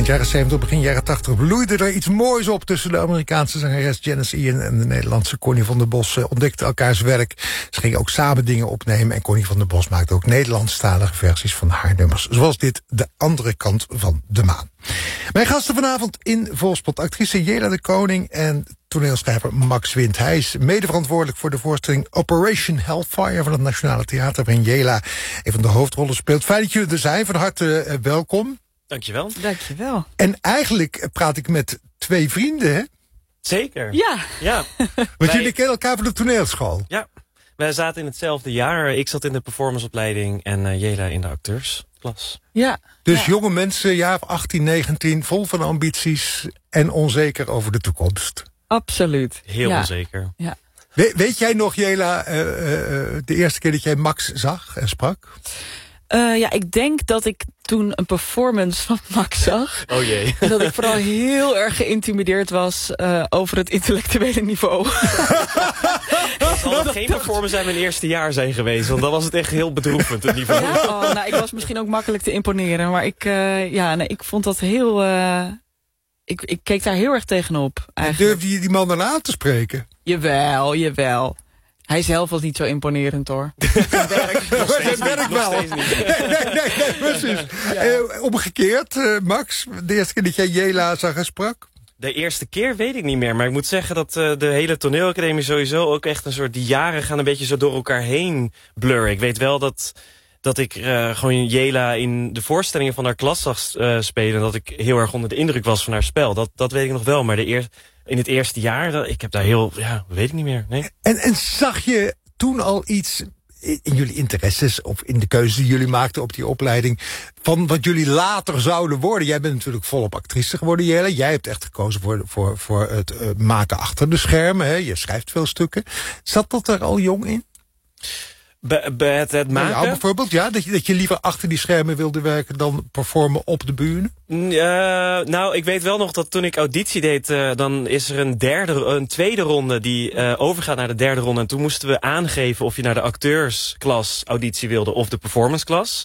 Eind jaren 70, begin jaren 80 bloeide er iets moois op tussen de Amerikaanse zangeres Janis Ian en de Nederlandse Connie van der Bos. Ontdekten elkaars werk. Ze gingen ook samen dingen opnemen en Connie van der Bos maakte ook Nederlandstalige versies van haar nummers. Zoals dit, De Andere Kant van de Maan. Mijn gasten vanavond in Volkspot, actrice Jela de Koning en toneelschrijver Max Wind. Hij is medeverantwoordelijk voor de voorstelling Operation Hellfire van het Nationale Theater, waarin Jela een van de hoofdrollen speelt. Fijn dat jullie er zijn, van harte welkom. Dankjewel. Dankjewel. En eigenlijk praat ik met twee vrienden, hè? Zeker. Ja. Want jullie kennen elkaar van de toneelschool. Ja, wij zaten in hetzelfde jaar. Ik zat in de performanceopleiding en Jela in de acteursklas. Ja. Dus jonge mensen, jaar 18, 19, vol van ambities en onzeker over de toekomst. Absoluut. Heel onzeker. Ja. Weet jij nog, Jela, de eerste keer dat jij Max zag en sprak? Ik denk dat ik toen een performance van Max zag. Oh jee. En dat ik vooral heel erg geïntimideerd was over het intellectuele niveau. Het zal geen performance uit mijn eerste jaar zijn geweest. Want dan was het echt heel bedroevend, het niveau. Ja? Ik was misschien ook makkelijk te imponeren. Maar ik vond dat heel... Ik keek daar heel erg tegenop. Durfde je die man dan aan te spreken? Jawel. Hij zelf was niet zo imponerend, hoor. Zijn werk wel. Nee, precies. Ja. Omgekeerd, Max, de eerste keer dat jij Jela zag en sprak? De eerste keer weet ik niet meer. Maar ik moet zeggen dat de hele toneelacademie sowieso ook echt een soort... Die jaren gaan een beetje zo door elkaar heen blurren. Ik weet wel dat ik gewoon Jela in de voorstellingen van haar klas zag spelen. En dat ik heel erg onder de indruk was van haar spel. Dat weet ik nog wel. Maar in het eerste jaar, ik heb daar weet ik niet meer. Nee. En zag je toen al iets in jullie interesses of in de keuzes die jullie maakten op die opleiding van wat jullie later zouden worden? Jij bent natuurlijk volop actrice geworden, Jela. Jij hebt echt gekozen voor het maken achter de schermen. Hè? Je schrijft veel stukken. Zat dat er al jong in? Het maken? Ja, bijvoorbeeld, ja, dat je liever achter die schermen wilde werken dan performen op de bühne? Ik weet wel nog dat toen ik auditie deed, dan is er een tweede ronde die overgaat naar de derde ronde. En toen moesten we aangeven of je naar de acteursklas auditie wilde of de performanceklas.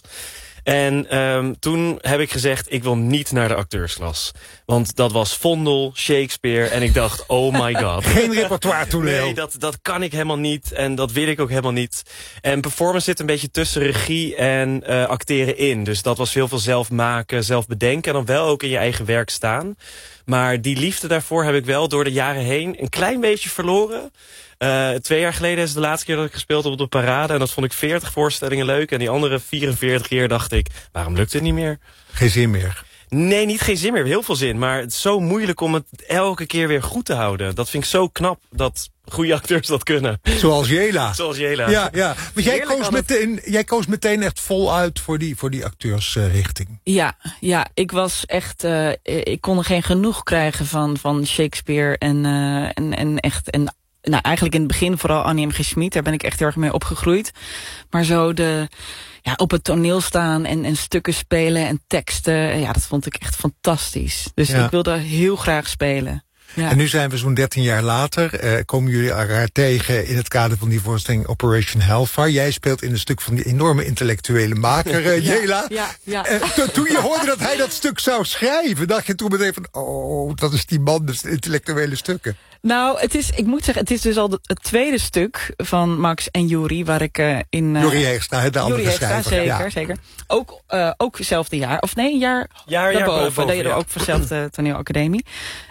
En toen heb ik gezegd, ik wil niet naar de acteursklas. Want dat was Vondel, Shakespeare. En ik dacht, oh my god. Geen repertoire toneel. Nee, dat kan ik helemaal niet. En dat wil ik ook helemaal niet. En performance zit een beetje tussen regie en acteren in. Dus dat was heel veel zelf maken, zelf bedenken. En dan wel ook in je eigen werk staan. Maar die liefde daarvoor heb ik wel door de jaren heen een klein beetje verloren. 2 jaar geleden is de laatste keer dat ik gespeeld heb op de Parade. En dat vond ik 40 voorstellingen leuk. En die andere 44 keer dacht ik, waarom lukt het niet meer? Geen zin meer. Nee, niet geen zin meer. Heel veel zin. Maar het is zo moeilijk om het elke keer weer goed te houden. Dat vind ik zo knap dat goede acteurs dat kunnen. Zoals Jela. Zoals Jela. Ja. Maar jij koos meteen echt voluit voor die acteursrichting. Ja, ik was echt... ik kon er geen genoeg krijgen van Shakespeare en eigenlijk in het begin vooral Annie M. G. Schmid. Daar ben ik echt heel erg mee opgegroeid. Maar zo op het toneel staan en stukken spelen en teksten. Ja, dat vond ik echt fantastisch. Dus ik wilde heel graag spelen. Ja. En nu zijn we zo'n 13 jaar later. Komen jullie elkaar tegen in het kader van die voorstelling Operation Hellfire. Jij speelt in een stuk van die enorme intellectuele maker, Jela. Ja. Toen je hoorde dat hij dat stuk zou schrijven, dacht je toen meteen van, oh, dat is die man, dus de intellectuele stukken. Nou, ik moet zeggen, het is dus al het tweede stuk van Max en Juri, waar ik in... Juri Heegstra, de andere schrijver. Zeker. Ook hetzelfde jaar. Of nee, een jaar daarboven. Dat je er ook voor dezelfde toneelacademie.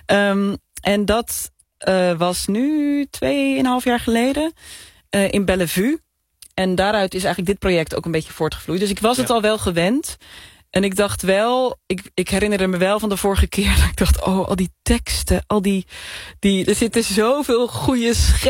En dat was nu 2,5 jaar geleden in Bellevue. En daaruit is eigenlijk dit project ook een beetje voortgevloeid. Dus ik was het al wel gewend. En ik dacht wel, ik herinnerde me wel van de vorige keer dat ik dacht, al die teksten, er zitten zoveel goede